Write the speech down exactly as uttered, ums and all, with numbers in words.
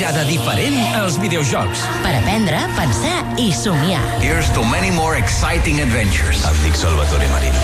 vegada diferent als videojocs. Per aprendre, pensar i somiar. Here's to many more exciting adventures. Em dic Salvatore Marín.